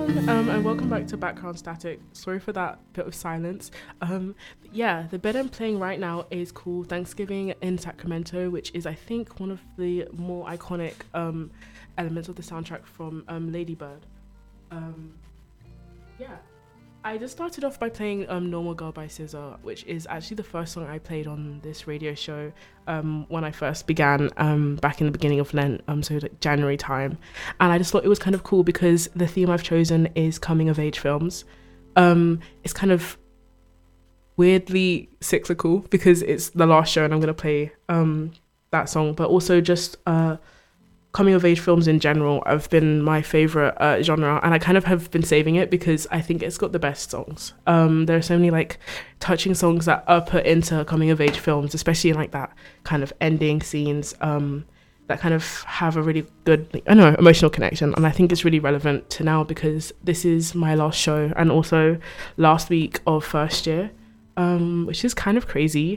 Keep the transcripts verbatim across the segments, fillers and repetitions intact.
everyone, um, and welcome back to Background Static. Sorry for that bit of silence. Um, yeah, the bit I'm playing right now is called Thanksgiving in Sacramento, which is, I think, one of the more iconic um, elements of the soundtrack from um, Lady Bird. Um, yeah. I just started off by playing um, Normal Girl by S Z A, which is actually the first song I played on this radio show um, when I first began um, back in the beginning of Lent, um, so like January time. And I just thought it was kind of cool because the theme I've chosen is coming of age films. Um, it's kind of weirdly cyclical because it's the last show and I'm going to play um, that song, but also just... Uh, coming of age films in general have been my favorite uh, genre, and I kind of have been saving it because I think it's got the best songs. Um, there are so many like touching songs that are put into coming of age films, especially in like that kind of ending scenes um, that kind of have a really good, like, I don't know, emotional connection. And I think it's really relevant to now because this is my last show and also last week of first year, um, which is kind of crazy.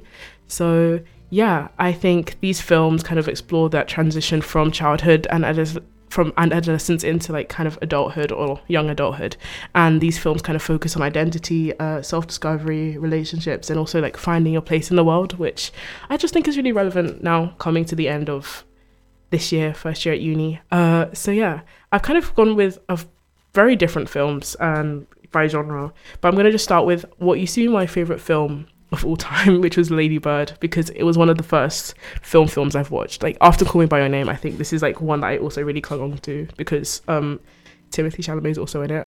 So yeah, I think these films kind of explore that transition from childhood and ados- from and adolescence into like kind of adulthood or young adulthood. And these films kind of focus on identity, uh, self-discovery, relationships, and also like finding your place in the world, which I just think is really relevant now coming to the end of this year, first year at uni. Uh, so yeah, I've kind of gone with a very different films and by genre, but I'm going to just start with what used to be my favorite film of all time, which was Lady Bird, because it was one of the first film films I've watched. Like after Call Me By Your Name, I think this is like one that I also really clung on to because um, Timothée Chalamet is also in it.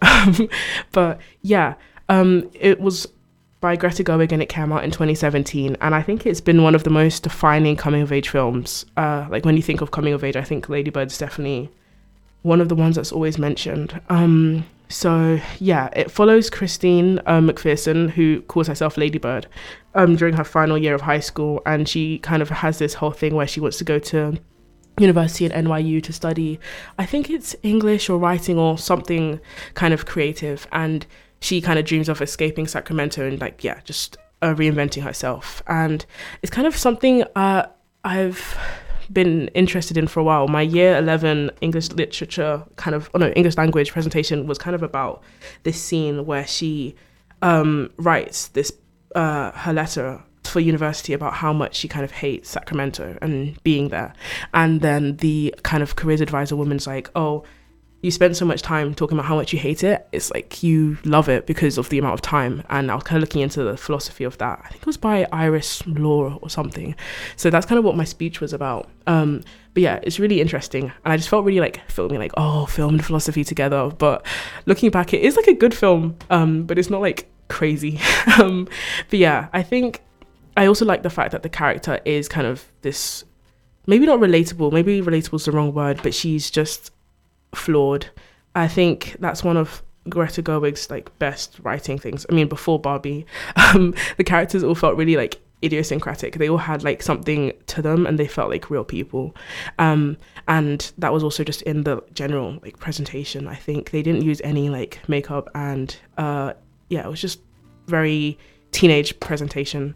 But yeah, um, it was by Greta Gerwig and it came out in twenty seventeen. And I think it's been one of the most defining coming of age films. Uh, like when you think of coming of age, I think Lady Bird's definitely one of the ones that's always mentioned. Um, So yeah, it follows Christine uh, McPherson, who calls herself Lady Bird, um, during her final year of high school, and she kind of has this whole thing where she wants to go to university at N Y U to study, I think it's English or writing or something kind of creative, and she kind of dreams of escaping Sacramento and like yeah, just uh, reinventing herself, and it's kind of something uh, I've been interested in for a while. My year eleven English literature kind of, oh no, English language presentation was kind of about this scene where she um, writes this, uh, her letter for university about how much she kind of hates Sacramento and being there. And then the kind of careers advisor woman's like, oh, you spend so much time talking about how much you hate it. It's like you love it because of the amount of time. And I was kind of looking into the philosophy of that. I think it was by Iris Law or something. So that's kind of what my speech was about. Um, but yeah, it's really interesting. And I just felt really like filming like, oh, film and philosophy together. But looking back, it is like a good film, um, but it's not like crazy. um, but yeah, I think I also like the fact that the character is kind of this, maybe not relatable, maybe relatable is the wrong word, but she's just flawed. I think that's one of Greta Gerwig's like best writing things. I mean, before Barbie, um, the characters all felt really like idiosyncratic. They all had like something to them and they felt like real people. Um, and that was also just in the general like presentation. I think they didn't use any like makeup and uh, yeah, it was just very teenage presentation.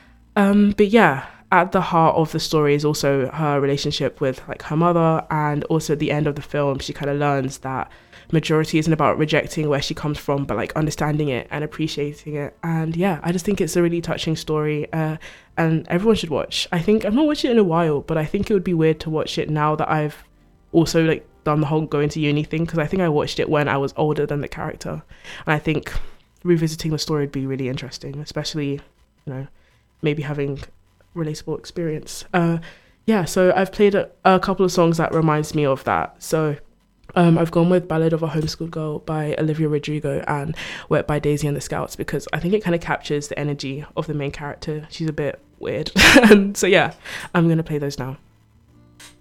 Um, but yeah, at the heart of the story is also her relationship with like her mother, and also at the end of the film she kind of learns that majority isn't about rejecting where she comes from but like understanding it and appreciating it. And yeah, I just think it's a really touching story, uh, and everyone should watch. I think I've not watched it in a while, but I think it would be weird to watch it now that I've also like done the whole going to uni thing, because I think I watched it when I was older than the character, and I think revisiting the story would be really interesting, especially, you know, maybe having relatable experience. Uh yeah, so I've played a, a couple of songs that reminds me of that. So um I've gone with Ballad of a Homeschooled Girl by Olivia Rodrigo and Wet by Daisy and the Scouts, because I think it kind of captures the energy of the main character. She's a bit weird. And so yeah, I'm gonna play those now.